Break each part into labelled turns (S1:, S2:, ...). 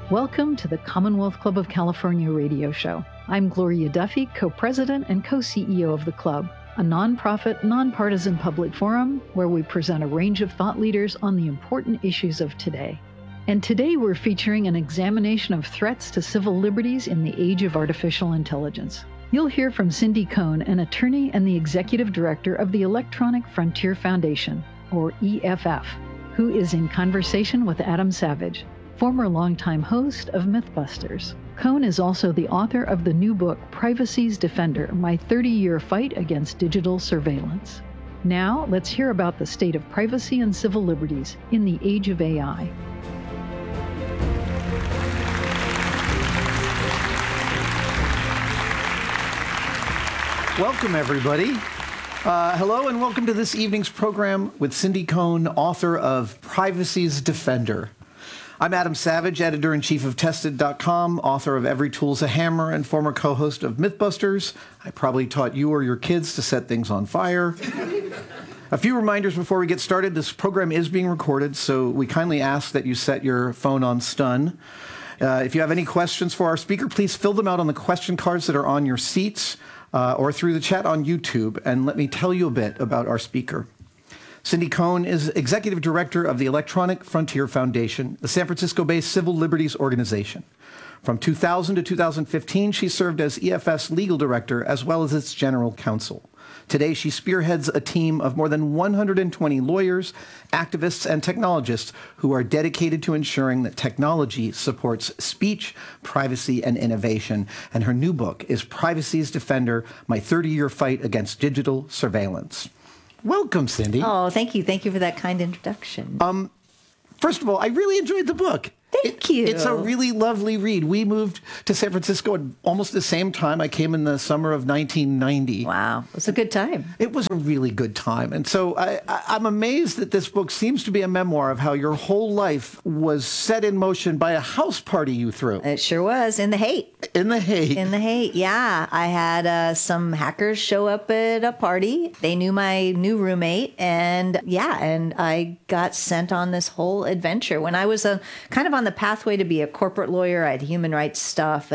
S1: Welcome to the Commonwealth Club of California radio show. I'm Gloria Duffy, co-president and co-CEO of the club, a nonprofit, nonpartisan public forum where we present a range of thought leaders on the important issues of today. And today we're featuring an examination of threats to civil liberties in the age of artificial intelligence. You'll hear from Cindy Cohn, an attorney and the executive director of the Electronic Frontier Foundation, or EFF, who is in conversation with Adam Savage, former longtime host of Mythbusters. Cohn is also the author of the new book, Privacy's Defender, My 30-Year Fight Against Digital Surveillance. Now, let's hear about the state of privacy and civil liberties in the age of AI.
S2: Welcome, everybody. Hello, and welcome to this evening's program with Cindy Cohn, author of Privacy's Defender. I'm Adam Savage, editor-in-chief of Tested.com, author of Every Tool's a Hammer, and former co-host of Mythbusters. I probably taught you or your kids to set things on fire. A few reminders before we get started. This program is being recorded, so we kindly ask that you set your phone on stun. If you have any questions for our speaker, please fill them out on the question cards that are on your seats or through the chat on YouTube. And let me tell you a bit about our speaker. Cindy Cohn is executive director of the Electronic Frontier Foundation, the San Francisco-based civil liberties organization. From 2000 to 2015, she served as EFF's legal director as well as its general counsel. Today, she spearheads a team of more than 120 lawyers, activists, and technologists who are dedicated to ensuring that technology supports speech, privacy, and innovation. And her new book is Privacy's Defender, My 30-Year Fight Against Digital Surveillance. Welcome, Cindy.
S3: Oh, thank you. Thank you for that kind introduction.
S2: First of all, I really enjoyed the book.
S3: Thank you.
S2: It's a really lovely read. We moved to San Francisco at almost the same time. I came in the summer of 1990.
S3: Wow. It was a good time.
S2: It was a really good time. And so I'm amazed that this book seems to be a memoir of how your whole life was set in motion by a house party you threw.
S3: It sure was. In the Haight.
S2: In the Haight.
S3: In the Haight, yeah. I had some hackers show up at a party. They knew my new roommate. And I got sent on this whole adventure. When I was kind of on the pathway to be a corporate lawyer, I had human rights stuff.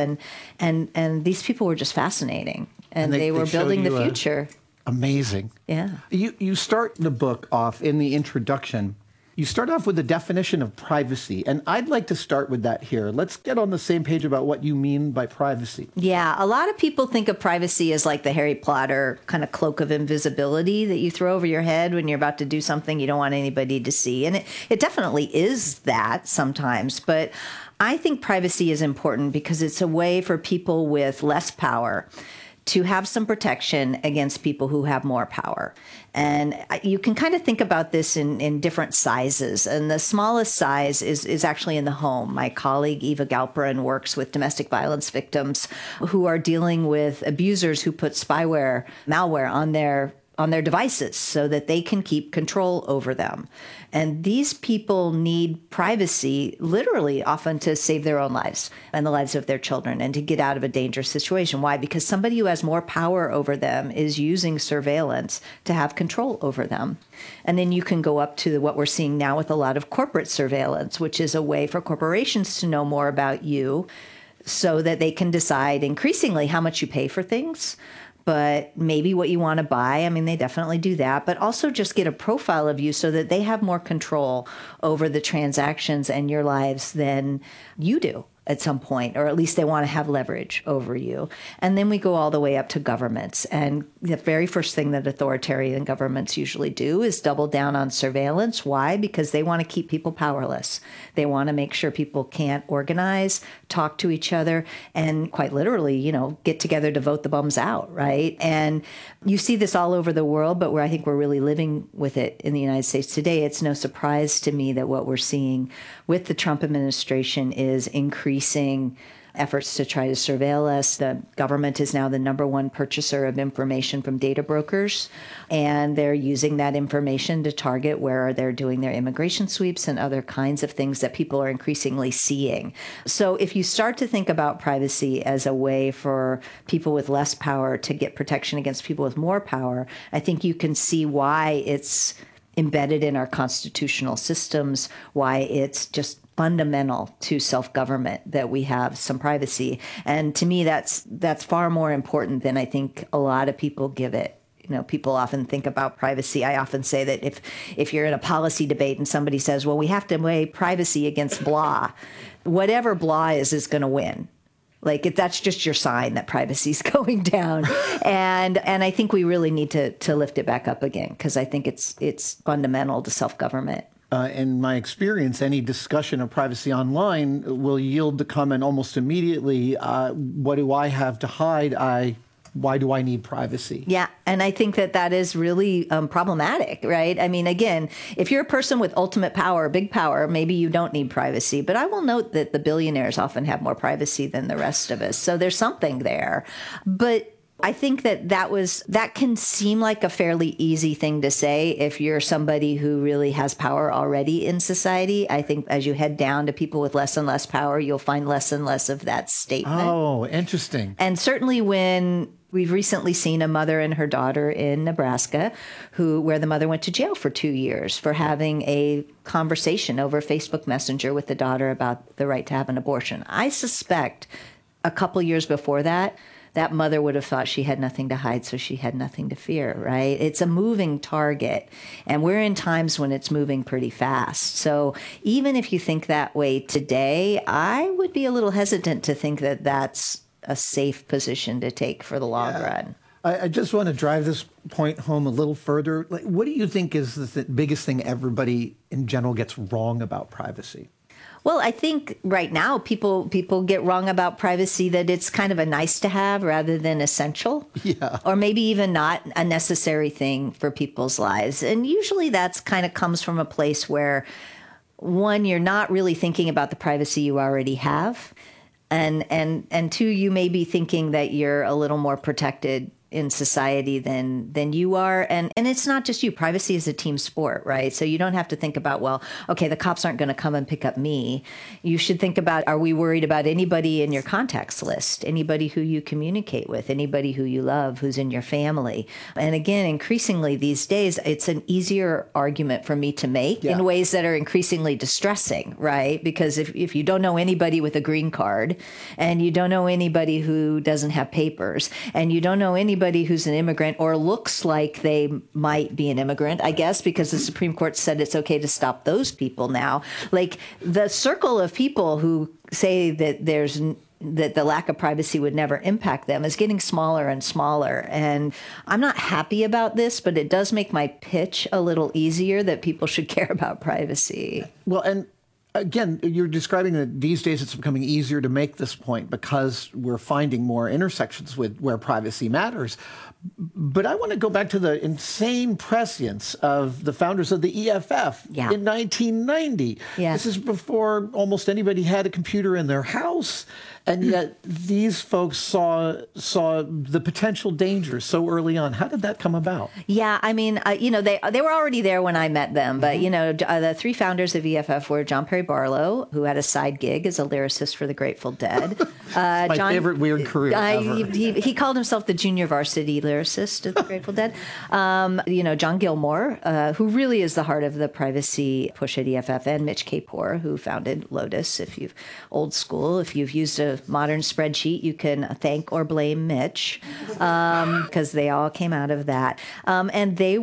S3: And these people were just fascinating. And they were building the future.
S2: Amazing.
S3: Yeah.
S2: You start the book off in the introduction. You start off with the definition of privacy, and I'd like to start with that here. Let's get on the same page about what you mean by privacy.
S3: Yeah, a lot of people think of privacy as like the Harry Potter kind of cloak of invisibility that you throw over your head when you're about to do something you don't want anybody to see. And it definitely is that sometimes, but I think privacy is important because it's a way for people with less power to have some protection against people who have more power. And you can kind of think about this in different sizes. And the smallest size is actually in the home. My colleague, Eva Galperin, works with domestic violence victims who are dealing with abusers who put spyware, malware on their devices so that they can keep control over them. And these people need privacy, literally often to save their own lives and the lives of their children and to get out of a dangerous situation. Why? Because somebody who has more power over them is using surveillance to have control over them. And then you can go up to what we're seeing now with a lot of corporate surveillance, which is a way for corporations to know more about you so that they can decide increasingly how much you pay for things, but maybe what you want to buy. I mean, they definitely do that, but also just get a profile of you so that they have more control over the transactions and your lives than you do at some point, or at least they want to have leverage over you. And then we go all the way up to governments. And the very first thing that authoritarian governments usually do is double down on surveillance. Why? Because they want to keep people powerless. They want to make sure people can't organize, talk to each other, and quite literally, get together to vote the bums out, right? And you see this all over the world, but where I think we're really living with it in the United States today, it's no surprise to me that what we're seeing with the Trump administration is increasing efforts to try to surveil us. The government is now the number one purchaser of information from data brokers, and they're using that information to target where they're doing their immigration sweeps and other kinds of things that people are increasingly seeing. So if you start to think about privacy as a way for people with less power to get protection against people with more power, I think you can see why it's embedded in our constitutional systems, why it's just fundamental to self-government that we have some privacy. And to me, that's far more important than I think a lot of people give it. People often think about privacy. I often say that if you're in a policy debate and somebody says, well, we have to weigh privacy against blah, whatever blah is going to win. Like that's just your sign that privacy is going down. And I think we really need to lift it back up again, because I think it's fundamental to self-government.
S2: In my experience, any discussion of privacy online will yield the comment almost immediately, what do I have to hide? Why do I need privacy?
S3: Yeah, and I think that is really problematic, right? I mean, again, if you're a person with ultimate power, big power, maybe you don't need privacy. But I will note that the billionaires often have more privacy than the rest of us. So there's something there. But I think that can seem like a fairly easy thing to say if you're somebody who really has power already in society. I think as you head down to people with less and less power, you'll find less and less of that statement.
S2: Oh, interesting.
S3: And certainly when we've recently seen a mother and her daughter in Nebraska where the mother went to jail for 2 years for having a conversation over Facebook Messenger with the daughter about the right to have an abortion. I suspect a couple years before that mother would have thought she had nothing to hide, so she had nothing to fear, right? It's a moving target, and we're in times when it's moving pretty fast. So even if you think that way today, I would be a little hesitant to think that that's a safe position to take for the long run.
S2: I just want to drive this point home a little further. What do you think is the biggest thing everybody in general gets wrong about privacy?
S3: Well, I think right now people get wrong about privacy, that it's kind of a nice to have rather than essential.
S2: Yeah.
S3: Or maybe even not a necessary thing for people's lives. And usually that's kind of comes from a place where, one, you're not really thinking about the privacy you already have. And two, you may be thinking that you're a little more protected in society than you are. And it's not just you. Privacy is a team sport, right? So you don't have to think about, well, okay, the cops aren't going to come and pick up me. You should think about, are we worried about anybody in your contacts list, anybody who you communicate with, anybody who you love, who's in your family? And again, increasingly these days, it's an easier argument for me to make in ways that are increasingly distressing, right? Because if you don't know anybody with a green card, and you don't know anybody who doesn't have papers, and you don't know anybody who's an immigrant or looks like they might be an immigrant, I guess, because the Supreme Court said it's okay to stop those people now. Like the circle of people who say that that the lack of privacy would never impact them is getting smaller and smaller. And I'm not happy about this, but it does make my pitch a little easier that people should care about privacy.
S2: Well, and again, you're describing that these days it's becoming easier to make this point because we're finding more intersections with where privacy matters. But I want to go back to the insane prescience of the founders of the EFF in 1990. Yeah. This is before almost anybody had a computer in their house. And yet these folks saw the potential dangers so early on. How did that come about?
S3: Yeah, I mean, they were already there when I met them. But, the three founders of EFF were John Perry Barlow, who had a side gig as a lyricist for the Grateful Dead.
S2: My favorite weird career ever.
S3: He called himself the junior varsity lyricist of the Grateful Dead. John Gilmore, who really is the heart of the privacy push at EFF, and Mitch Kapor, who founded Lotus. If you've used a modern spreadsheet, you can thank or blame Mitch, because they all came out of that. And they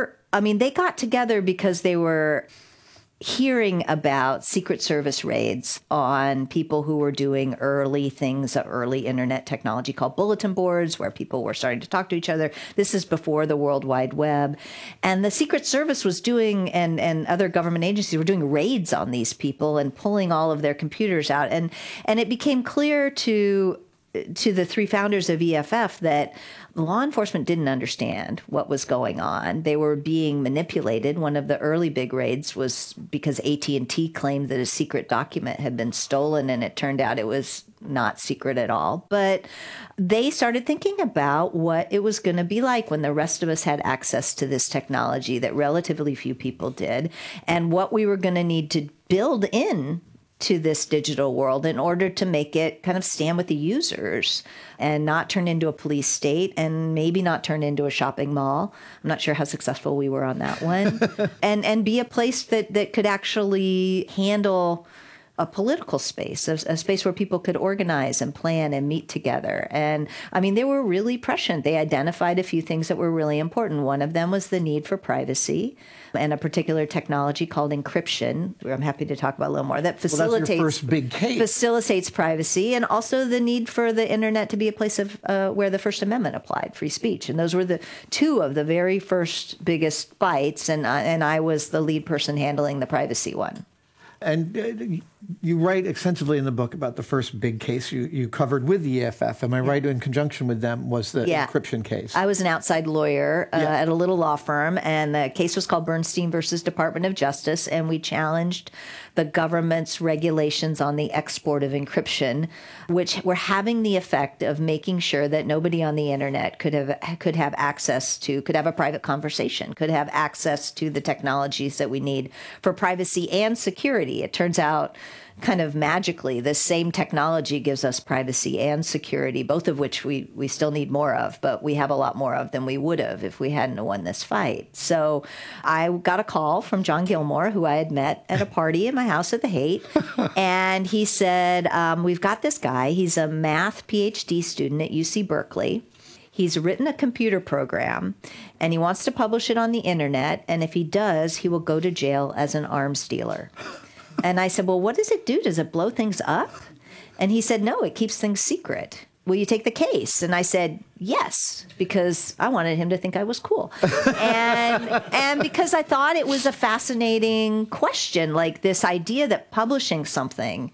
S3: got together because they were hearing about Secret Service raids on people who were doing early internet technology called bulletin boards, where people were starting to talk to each other. This is before the World Wide Web. And the Secret Service was doing, and other government agencies were doing raids on these people and pulling all of their computers out. And it became clear to the three founders of EFF that law enforcement didn't understand what was going on. They were being manipulated. One of the early big raids was because AT&T claimed that a secret document had been stolen, and it turned out it was not secret at all. But they started thinking about what it was going to be like when the rest of us had access to this technology that relatively few people did, and what we were going to need to build in to this digital world in order to make it kind of stand with the users and not turn into a police state, and maybe not turn into a shopping mall. I'm not sure how successful we were on that one. and be a place that could actually handle a political space, a space where people could organize and plan and meet together. And I mean, they were really prescient. They identified a few things that were really important. One of them was the need for privacy and a particular technology called encryption. I'm happy to talk about a little more. That facilitates,
S2: well, that's your first big case.
S3: Facilitates privacy, and also the need for the internet to be a place of where the First Amendment applied, free speech. And those were the two of the very first biggest fights, and I was the lead person handling the privacy one.
S2: And you write extensively in the book about the first big case you covered with the EFF. Am I right? In conjunction with them was the encryption case.
S3: I was an outside lawyer at a little law firm, and the case was called Bernstein versus Department of Justice, and we challenged the government's regulations on the export of encryption, which were having the effect of making sure that nobody on the internet could have a private conversation, could have access to the technologies that we need for privacy and security. It turns out, kind of magically, the same technology gives us privacy and security, both of which we still need more of, but we have a lot more of than we would have if we hadn't won this fight. So I got a call from John Gilmore, who I had met at a party in my house at the Haight, and he said, we've got this guy. He's a math PhD student at UC Berkeley. He's written a computer program, and he wants to publish it on the internet, and if he does, he will go to jail as an arms dealer. And I said, well, what does it do? Does it blow things up? And he said, no, it keeps things secret. Will you take the case? And I said, yes, because I wanted him to think I was cool. And because I thought it was a fascinating question, like this idea that publishing something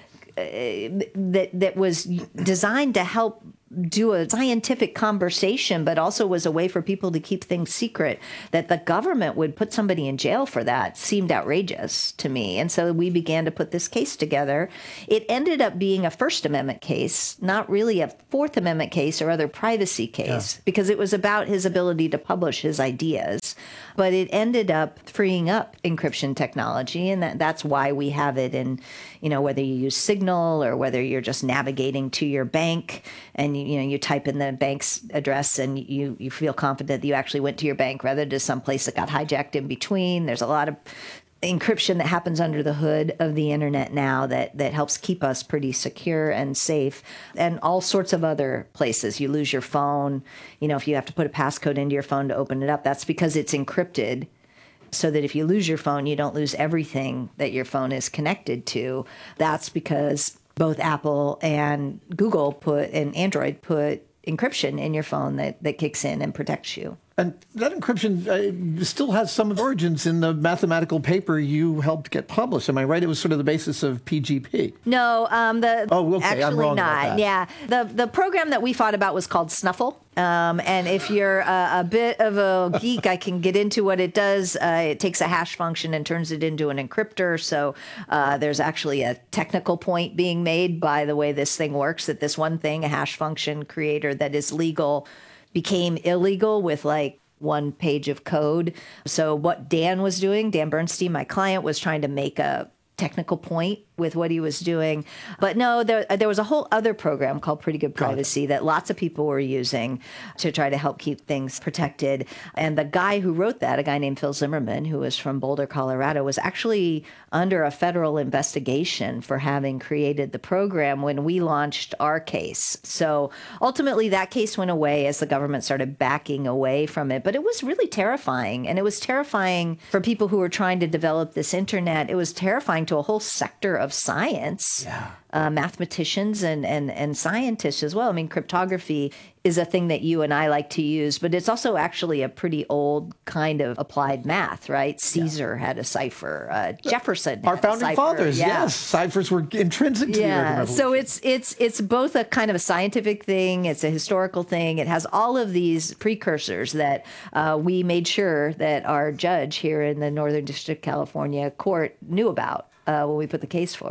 S3: that was designed to help do a scientific conversation, but also was a way for people to keep things secret, that the government would put somebody in jail for that seemed outrageous to me. And so we began to put this case together. It ended up being a First Amendment case, not really a Fourth Amendment case or other privacy case, because it was about his ability to publish his ideas. But it ended up freeing up encryption technology, and that's why we have it in, whether you use Signal or whether you're just navigating to your bank and you type in the bank's address and you feel confident that you actually went to your bank rather than to some place that got hijacked in between. There's a lot of encryption that happens under the hood of the internet now that helps keep us pretty secure and safe, and all sorts of other places. You lose your phone, if you have to put a passcode into your phone to open it up, that's because it's encrypted, so that if you lose your phone, you don't lose everything that your phone is connected to. That's because both Apple and Google and Android put encryption in your phone that kicks in and protects you.
S2: And that encryption still has some origins in the mathematical paper you helped get published. Am I right? It was sort of the basis of PGP.
S3: No,
S2: okay.
S3: Actually
S2: I'm wrong
S3: not.
S2: About that.
S3: Yeah, the program that we fought about was called Snuffle. And if you're a bit of a geek, I can get into what it does. It takes a hash function and turns it into an encryptor. So there's actually a technical point being made by the way this thing works, that this one thing, a hash function creator that is legal, became illegal with like one page of code. So what Dan was doing, Dan Bernstein, my client, was trying to make a technical point with what he was doing. But no, there was a whole other program called Pretty Good Privacy that lots of people were using to try to help keep things protected. And the guy who wrote that, a guy named Phil Zimmerman, who was from Boulder, Colorado, was actually under a federal investigation for having created the program when we launched our case. So ultimately that case went away as the government started backing away from it. But it was really terrifying. And it was terrifying for people who were trying to develop this internet. It was terrifying to a whole sector of science, mathematicians and scientists as well. I mean, cryptography is a thing that you and I like to use, but it's also actually a pretty old kind of applied math, right? Caesar had a cipher. Jefferson
S2: Our
S3: had
S2: founding
S3: a cipher.
S2: fathers, yes. Ciphers were intrinsic to the American Revolution.
S3: So it's both a kind of a scientific thing, it's a historical thing. It has all of these precursors that we made sure that our judge here in the Northern District of California court knew about when we put the case forward.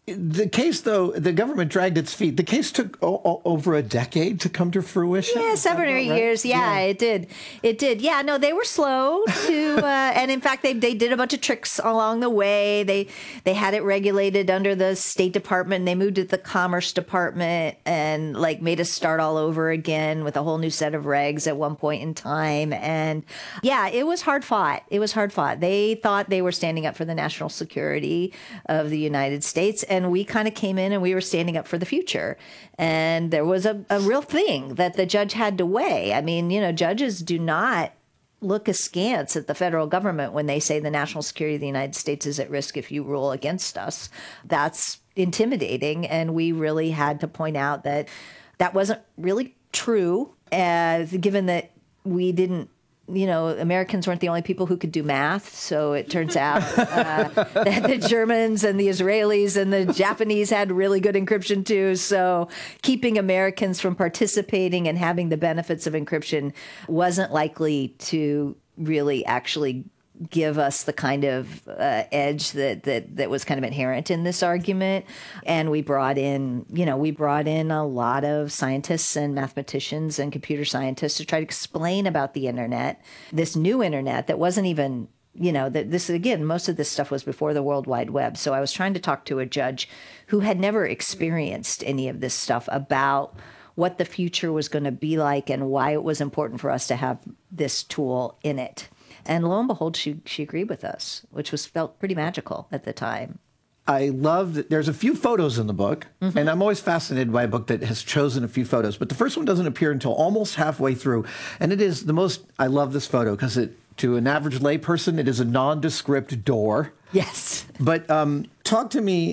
S2: The case, though, the government dragged its feet. The case took over a decade to come to fruition.
S3: Yeah, 7 or 8 years. Yeah, it did. It did. Yeah, no, they were slow to, and in fact, they did a bunch of tricks along the way. They had it regulated under the State Department. And they moved to the Commerce Department and like made us start all over again with a whole new set of regs at one point in time. And yeah, it was hard fought. It was hard fought. They thought they were standing up for the national security of the United States. And we kind of came in and we were standing up for the future. And there was a real thing that the judge had to weigh. I mean, judges do not look askance at the federal government when they say the national security of the United States is at risk if you rule against us. That's intimidating. And we really had to point out that that wasn't really true, given that we didn't, Americans weren't the only people who could do math. So it turns out that the Germans and the Israelis and the Japanese had really good encryption too. So keeping Americans from participating and having the benefits of encryption wasn't likely to really actually give us the kind of edge that was kind of inherent in this argument. And we brought in a lot of scientists and mathematicians and computer scientists to try to explain about the internet, this new internet that wasn't even, most of this stuff was before the World Wide Web. So I was trying to talk to a judge who had never experienced any of this stuff about what the future was going to be like and why it was important for us to have this tool in it. And lo and behold, she agreed with us, which felt pretty magical at the time.
S2: I love that there's a few photos in the book, and I'm always fascinated by a book that has chosen a few photos. But the first one doesn't appear until almost halfway through. And it is I love this photo because to an average layperson, it is a nondescript door.
S3: Yes.
S2: But talk to me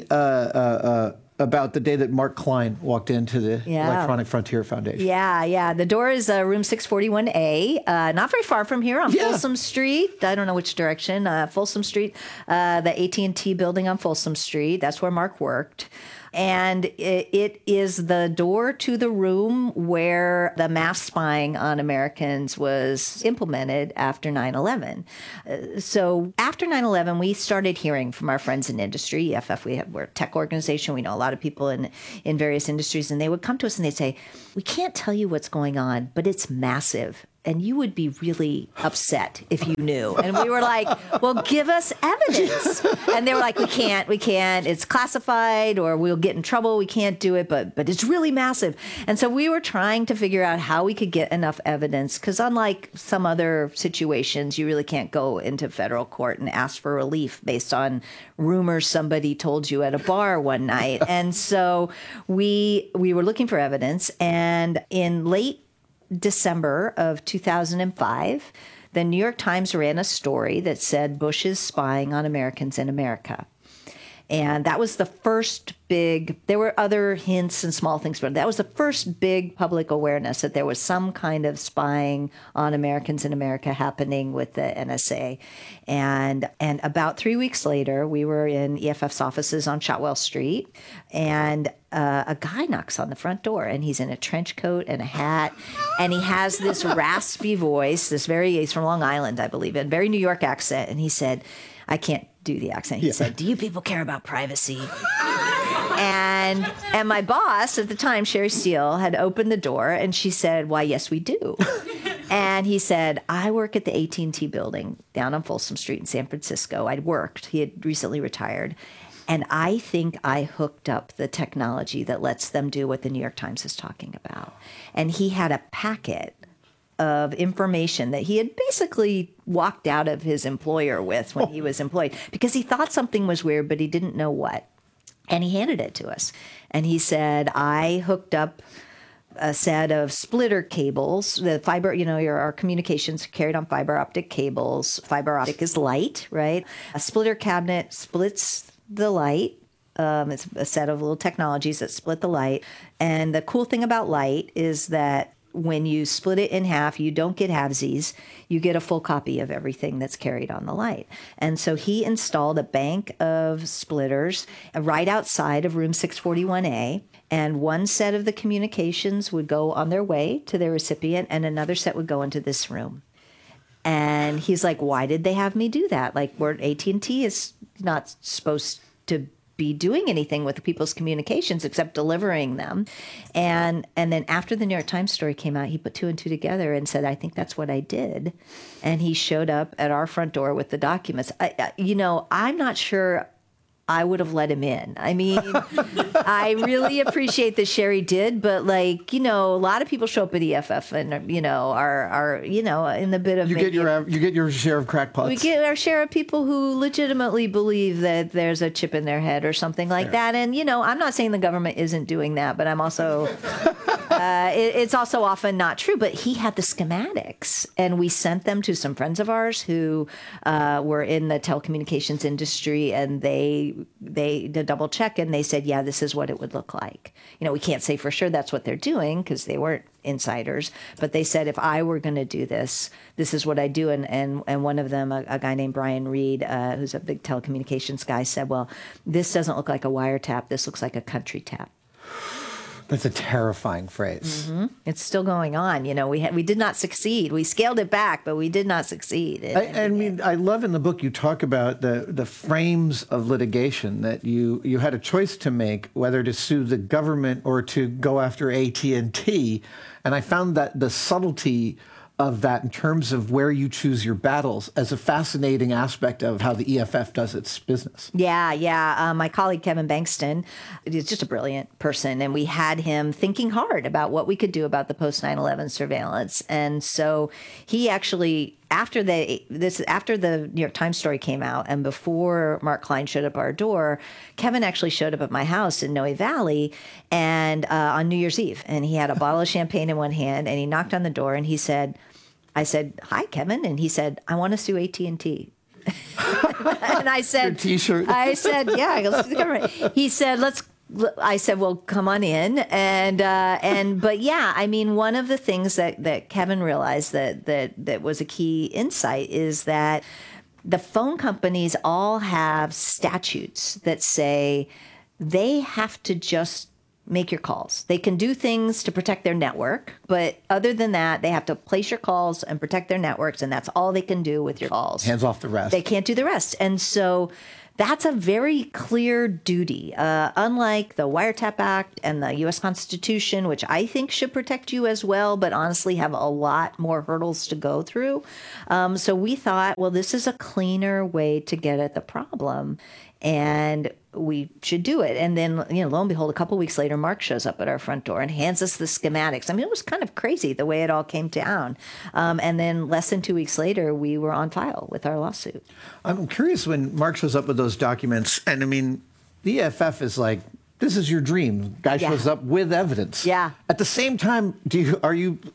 S2: about the day that Mark Klein walked into the Electronic Frontier Foundation.
S3: Yeah. The door is room 641A, not very far from here on Folsom Street. I don't know which direction. Folsom Street, the AT&T building on Folsom Street. That's where Mark worked. And it is the door to the room where the mass spying on Americans was implemented after 9/11. So after 9/11, we started hearing from our friends in industry. EFF, we're a tech organization. We know a lot of people in various industries. And they would come to us and they'd say, we can't tell you what's going on, but it's massive. And you would be really upset if you knew. And we were like, well, give us evidence. And they were like, we can't. It's classified or we'll get in trouble. We can't do it, but it's really massive. And so we were trying to figure out how we could get enough evidence because unlike some other situations, you really can't go into federal court and ask for relief based on rumors somebody told you at a bar one night. And so we were looking for evidence. And in late December of 2005, the New York Times ran a story that said Bush is spying on Americans in America. And that was the first there were other hints and small things, but that was the first big public awareness that there was some kind of spying on Americans in America happening with the NSA. And about 3 weeks later, we were in EFF's offices on Shotwell Street, and a guy knocks on the front door, and he's in a trench coat and a hat, and he has this raspy voice, he's from Long Island, I believe, a very New York accent, and he said, I can't do the accent. He said, do you people care about privacy? And my boss at the time, Sherry Steele, had opened the door and she said, why, yes, we do. And he said, I work at the AT&T building down on Folsom Street in San Francisco. I'd worked. He had recently retired. And I think I hooked up the technology that lets them do what the New York Times is talking about. And he had a packet of information that he had basically walked out of his employer with when he was employed because he thought something was weird, but he didn't know what. And he handed it to us. And he said, I hooked up a set of splitter cables, the fiber, our communications carried on fiber optic cables. Fiber optic is light, right? A splitter cabinet splits the light. It's a set of little technologies that split the light. And the cool thing about light is that when you split it in half, you don't get halvesies. You get a full copy of everything that's carried on the light. And so he installed a bank of splitters right outside of room 641A. And one set of the communications would go on their way to their recipient, and another set would go into this room. And he's like, why did they have me do that? Like, AT&T is not supposed to be doing anything with people's communications except delivering them. And then after the New York Times story came out, he put two and two together and said, I think that's what I did. And he showed up at our front door with the documents. I'm not sure I would have let him in. I mean, I really appreciate that Sherry did, but a lot of people show up at EFF and are in the bit of
S2: you get your share of crackpots.
S3: We get our share of people who legitimately believe that there's a chip in their head or something like that. And I'm not saying the government isn't doing that, but I'm also it's also often not true. But he had the schematics, and we sent them to some friends of ours who were in the telecommunications industry, and they did double check, and they said, yeah, this is what it would look like. We can't say for sure that's what they're doing because they weren't insiders, but they said, if I were going to do this, this is what I do. And one of them, a guy named Brian Reed, who's a big telecommunications guy, said, well, this doesn't look like a wiretap. This looks like a country tap.
S2: That's a terrifying phrase.
S3: Mm-hmm. It's still going on. We did not succeed. We scaled it back, but we did not succeed.
S2: I love in the book you talk about the frames of litigation that you had a choice to make whether to sue the government or to go after AT&T, and I found that the subtlety of that in terms of where you choose your battles as a fascinating aspect of how the EFF does its business.
S3: Yeah. My colleague, Kevin Bankston, is just a brilliant person, and we had him thinking hard about what we could do about the post 9/11 surveillance. And so he actually, after the New York Times story came out and before Mark Klein showed up at our door, Kevin actually showed up at my house in Noe Valley and on New Year's Eve, and he had a bottle of champagne in one hand, and he knocked on the door and I said, hi, Kevin. And he said, I want to sue AT&T. And I said,
S2: your T-shirt.
S3: I said, yeah, go sue the government. He said, I said, well, come on in. But yeah, I mean, one of the things that Kevin realized that was a key insight is that the phone companies all have statutes that say they have to just make your calls. They can do things to protect their network, but other than that, they have to place your calls and protect their networks, and that's all they can do with your calls.
S2: Hands off the rest.
S3: They can't do the rest. And so that's a very clear duty, unlike the Wiretap Act and the U.S. Constitution, which I think should protect you as well, but honestly have a lot more hurdles to go through. So we thought, well, this is a cleaner way to get at the problem, and we should do it. And then, lo and behold, a couple of weeks later, Mark shows up at our front door and hands us the schematics. I mean, it was kind of crazy the way it all came down. And then less than 2 weeks later, we were on file with our lawsuit. I'm
S2: curious when Mark shows up with those documents, and I mean, the EFF is like, this is your dream. Guy shows up with evidence.
S3: Yeah.
S2: At the same time, are you